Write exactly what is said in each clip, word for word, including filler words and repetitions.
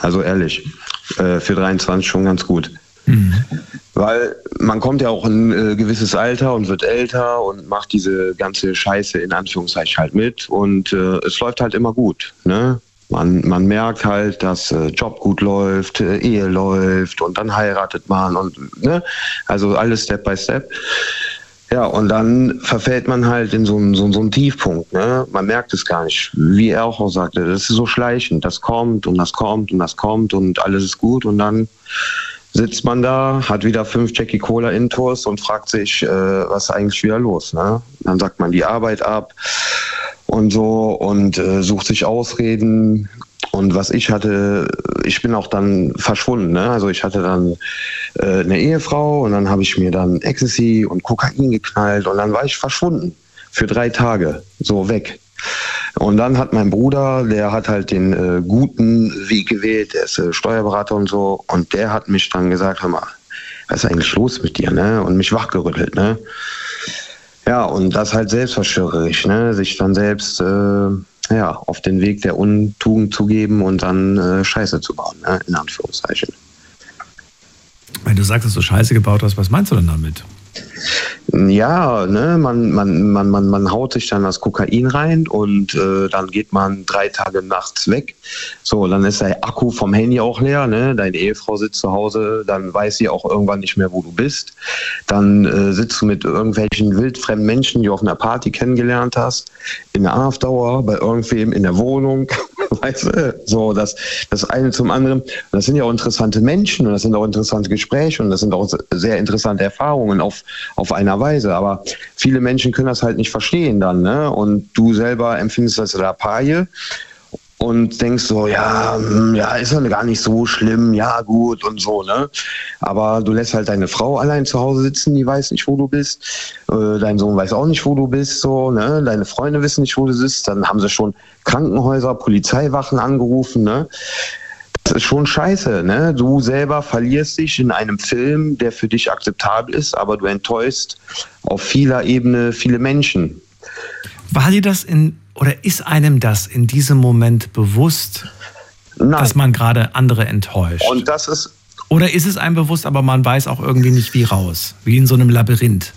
Also ehrlich, äh, für dreiundzwanzig schon ganz gut. Mhm. Weil man kommt ja auch in ein äh, gewisses Alter und wird älter und macht diese ganze Scheiße in Anführungszeichen halt mit und äh, es läuft halt immer gut, ne? Man, man merkt halt, dass äh, Job gut läuft, äh, Ehe läuft und dann heiratet man und ne, also alles Step by Step. Ja, und dann verfällt man halt in so einen, so, so einen Tiefpunkt, ne? Man merkt es gar nicht, wie er auch sagte, das ist so schleichend, das kommt und das kommt und das kommt und alles ist gut und dann sitzt man da, hat wieder fünf Jackie Cola Intos und fragt sich, äh, was ist eigentlich wieder los, ne? Dann sagt man die Arbeit ab und so und äh, sucht sich Ausreden. Und was ich hatte, ich bin auch dann verschwunden, ne? Also ich hatte dann äh, eine Ehefrau und dann habe ich mir dann Ecstasy und Kokain geknallt und dann war ich verschwunden für drei Tage, so weg. Und dann hat mein Bruder, der hat halt den äh, guten Weg gewählt, der ist äh, Steuerberater und so, und der hat mich dann gesagt, hör mal, was ist eigentlich los mit dir, ne? Und mich wachgerüttelt, ne? Ja, und das halt selbstverschwörerisch, ne? Sich dann selbst äh, ja, auf den Weg der Untugend zu geben und dann äh, Scheiße zu bauen, ne? In Anführungszeichen. Wenn du sagst, dass du Scheiße gebaut hast, was meinst du denn damit? Ja, ne, man, man, man, man, man haut sich dann das Kokain rein und äh, dann geht man drei Tage nachts weg. So, dann ist der Akku vom Handy auch leer, ne? Deine Ehefrau sitzt zu Hause, dann weiß sie auch irgendwann nicht mehr, wo du bist. Dann äh, sitzt du mit irgendwelchen wildfremden Menschen, die du auf einer Party kennengelernt hast, in der Afterhour, bei irgendwem in der Wohnung. Weißt du? So, das, das eine zum anderen. Das sind ja auch interessante Menschen und das sind auch interessante Gespräche und das sind auch sehr interessante Erfahrungen auf, auf einer Weise. Aber viele Menschen können das halt nicht verstehen dann, ne? Und du selber empfindest das Lappalie und denkst so, ja, ja, ist ja gar nicht so schlimm, ja, gut und so, ne? Aber du lässt halt deine Frau allein zu Hause sitzen, die weiß nicht, wo du bist. Äh, dein Sohn weiß auch nicht, wo du bist, so, ne? Deine Freunde wissen nicht, wo du bist. Dann haben sie schon Krankenhäuser, Polizeiwachen angerufen, ne? Das ist schon scheiße, ne? Du selber verlierst dich in einem Film, der für dich akzeptabel ist, aber du enttäuschst auf vieler Ebene viele Menschen. War dir das in, oder ist einem das in diesem Moment bewusst, Nein. dass man gerade andere enttäuscht? Und das ist... Oder ist es einem bewusst, aber man weiß auch irgendwie nicht, wie raus? Wie in so einem Labyrinth?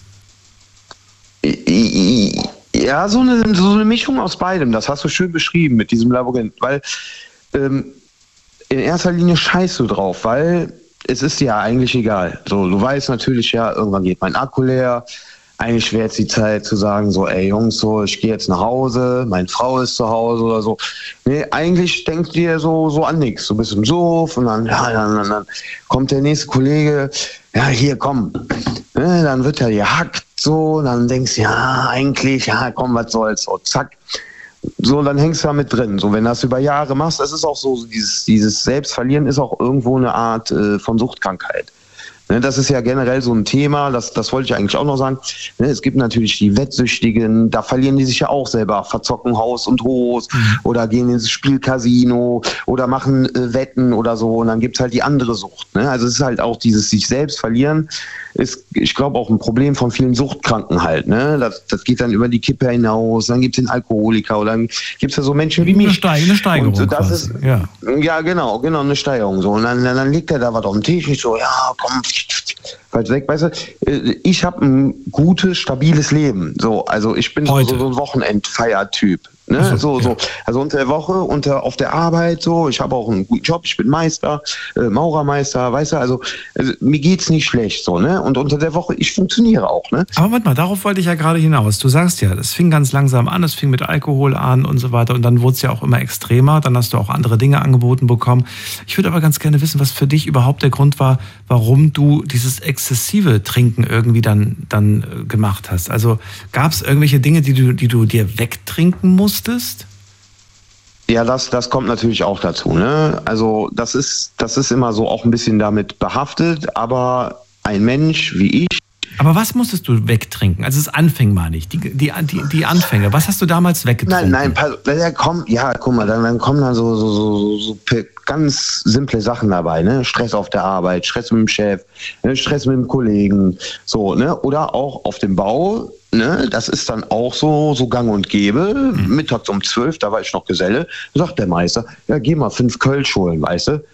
Ja, so eine, so eine Mischung aus beidem. Das hast du schön beschrieben mit diesem Labyrinth. Weil ähm, in erster Linie scheißt du drauf, weil es ist dir ja eigentlich egal. So, du weißt natürlich, ja, irgendwann geht mein Akku leer. Eigentlich wäre jetzt die Zeit zu sagen, so, ey Jungs, so, ich gehe jetzt nach Hause, meine Frau ist zu Hause oder so. Nee, eigentlich denkt dir so, so an nichts. Du bist im Sof und dann, ja, dann, dann, dann kommt der nächste Kollege, ja, hier, komm. Ne, dann wird er gehackt, so, dann denkst du, ja, eigentlich, ja, komm, was soll's, so, zack. So, dann hängst du da mit drin. So, wenn du das über Jahre machst, das ist auch so, dieses, dieses Selbstverlieren ist auch irgendwo eine Art äh, von Suchtkrankheit. Ne, das ist ja generell so ein Thema, das, das wollte ich eigentlich auch noch sagen. Ne, es gibt natürlich die Wettsüchtigen, da verlieren die sich ja auch selber, verzocken Haus und Hof mhm. oder gehen ins Spielcasino oder machen äh, Wetten oder so und dann gibt's halt die andere Sucht. Ne? Also es ist halt auch dieses sich selbst verlieren, ist, ich glaube, auch ein Problem von vielen Suchtkranken halt. Ne? Das, das geht dann über die Kippe hinaus, dann gibt's den Alkoholiker oder dann gibt's ja so Menschen wie mich. Eine, Steig- eine Steigerung und das quasi. ist, ja. ja, genau, genau, eine Steigerung. So. Und dann, dann liegt er da was auf dem Tisch, nicht so, ja, komm, falsch weg, weißt du, ich habe ein gutes, stabiles Leben. So, also ich bin so, so ein Wochenendfeiertyp. Ne? So, so, ja. so. Also unter der Woche, unter auf der Arbeit, so, ich habe auch einen guten Job, ich bin Meister, äh, Maurermeister, weißt du, also, also mir geht's nicht schlecht, so, ne? Und unter der Woche, ich funktioniere auch, ne? Aber warte mal, darauf wollte ich ja gerade hinaus. Du sagst ja, das fing ganz langsam an, es fing mit Alkohol an und so weiter und dann wurde es ja auch immer extremer, dann hast du auch andere Dinge angeboten bekommen. Ich würde aber ganz gerne wissen, was für dich überhaupt der Grund war, warum du dieses exzessive Trinken irgendwie dann, dann äh, gemacht hast. Also gab es irgendwelche Dinge, die du, die du dir wegtrinken musstest? Ja, das, das kommt natürlich auch dazu, ne? Also das ist, das ist immer so auch ein bisschen damit behaftet, aber ein Mensch wie ich. Aber was musstest du wegtrinken? Also es anfing mal nicht, die, die, die, die Anfänge. Was hast du damals weggetrunken? Nein, nein, wenn er kommt, ja, guck mal, dann, dann kommen dann so, so, so, so ganz simple Sachen dabei, ne? Stress auf der Arbeit, Stress mit dem Chef, ne? Stress mit dem Kollegen, so, ne? Oder auch auf dem Bau. Ne, das ist dann auch so, so gang und gäbe. Mhm. Mittags um zwölf, da war ich noch Geselle, sagt der Meister, ja, geh mal fünf Kölsch holen, weißt du?